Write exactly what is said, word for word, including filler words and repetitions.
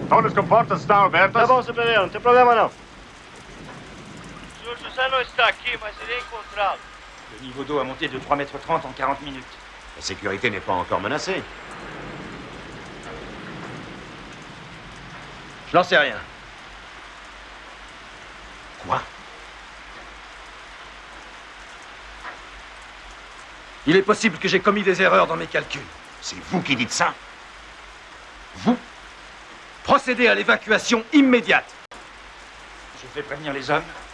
Todos comportas estão abertas? Tá bom, superior, não tem problema não. O senhor José não está aqui, mas irei encontrá-lo. Le niveau d'eau a monté de trois mètres trente en quarante minutes. La sécurité n'est pas encore menacée. Je n'en sais rien. Quoi? Il est possible que j'ai commis des erreurs dans mes calculs. C'est vous qui dites ça? Vous? Procédez à l'évacuation immédiate. Je vais prévenir les hommes.